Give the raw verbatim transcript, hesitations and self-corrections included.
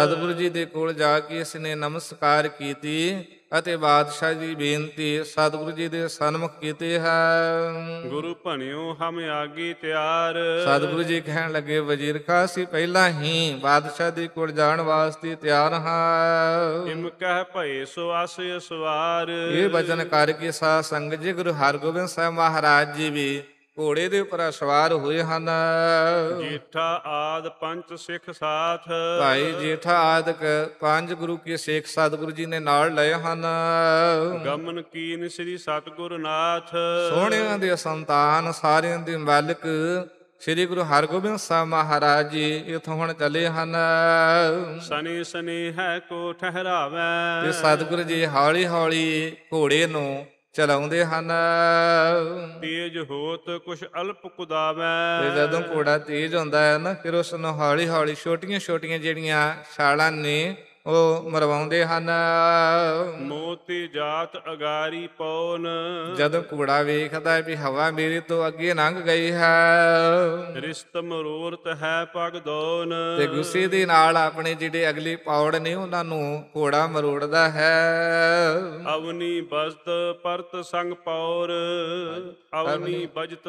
ਸਤਿਗੁਰੂ ਜੀ ਦੇ ਕੋਲ ਜਾ ਕੇ ਇਸ ਨੇ ਨਮਸਕਾਰ ਕੀਤੀ ਅਤੇ ਬਾਦਸ਼ਾਹ ਦੀ ਬੇਨਤੀ ਸਤਿਗੁਰੂ ਜੀ ਦੇ ਸਨਮੁਖ ਕੀਤੀ ਹੈ। ਗੁਰੂ ਭਣਿਓ ਹਮ ਆਗੀ ਤਿਆਰ। ਸਤਿਗੁਰੂ ਜੀ ਕਹਿਣ ਲੱਗੇ, ਵਜ਼ੀਰ ਖਾਂ ਅਸੀਂ ਪਹਿਲਾਂ ਹੀ ਬਾਦਸ਼ਾਹ ਦੇ ਕੋਲ ਜਾਣ ਵਾਸਤੇ ਤਿਆਰ ਹਾਂ। ਇਮ ਕਹਿ ਭਏ ਸੋ ਆਸ ਅਸਵਾਰ। ਇਹ ਬਚਨ ਕਰਕੇ ਸਾਧ ਸੰਗਤ ਜੀ ਗੁਰੂ ਹਰਗੋਬਿੰਦ ਸਾਹਿਬ ਮਹਾਰਾਜ ਜੀ ਵੀ ਘੋੜੇ ਦੇ ਉੱਪਰ ਸਵਾਰ ਹੋਏ ਹਨ। ਜੇਠਾ ਆਦ ਪੰਚ ਸਿੱਖ ਸਾਥ। ਭਾਈ ਜੇਠਾ ਆਦਿਕ ਪੰਜ ਗੁਰੂ ਕੇ ਸਿੱਖ ਸਤਿਗੁਰੂ ਜੀ ਨੇ ਨਾਲ ਲਏ ਹਨ। ਗਮਨ ਕੀਨ ਸ੍ਰੀ ਸਤਿਗੁਰ ਨਾਥ। ਸੋਹਣਿਆਂ ਦੇ ਸੰਤਾਨ ਸਾਰਿਆਂ ਦੇ ਮਾਲਕ ਸ੍ਰੀ ਗੁਰੂ ਹਰਗੋਬਿੰਦ ਸਾਹਿਬ ਮਹਾਰਾਜ ਜੀ ਇਥੋਂ ਹੁਣ ਚੱਲੇ ਹਨ। ਸਨੇ ਸਨੇ ਹੈ ਕੋ ਠਹਿਰਾਵੈ। ਤੇ ਸਤਿਗੁਰੂ ਜੀ ਹੌਲੀ ਹੌਲੀ ਘੋੜੇ ਨੂੰ ਚਲਾਉਂਦੇ ਹਨ। ਤੇਜ ਹੋਤ ਕੁਛ ਅਲਪ ਕੁਦਾਵੈ। ਤੇ ਜਦੋਂ ਘੋੜਾ ਤੇਜ਼ ਹੁੰਦਾ ਹੈ ਨਾ, ਫਿਰ ਉਸ ਨੂੰ ਹੌਲੀ ਹੌਲੀ ਛੋਟੀਆਂ ਛੋਟੀਆਂ ਜਿਹੜੀਆਂ ਛਾਲਾਂ ਨੇ ਉਹ ਮਰਵਾਉਂਦੇ ਹਨ। ਮੋਤੀ ਜਾਤ ਅਗਾਰੀ ਪੌਨ। ਜਦੋਂ ਘੋੜਾ ਵੇਖਦਾ ਵੀ ਹਵਾ ਮੇਰੇ ਤੋਂ ਅੱਗੇ ਲੰਘ ਗਈ ਹੈ, ਰਿਸ਼ਤ ਮਰੋਰਤ ਹੈ ਪਗ ਦੋਨ। ਤੇ ਗੁੱਸੇ ਦੇ ਨਾਲ ਆਪਣੇ ਜਿਹੜੇ ਅਗਲੇ ਪੌੜ ਨੇ ਉਹਨਾਂ ਨੂੰ ਘੋੜਾ ਮਰੋੜਦਾ ਹੈ। ਅਵਨੀ ਬਜਤ ਪਰਤ ਸੰਗ ਪੌਰ। ਅਵਨੀ ਬਜਤ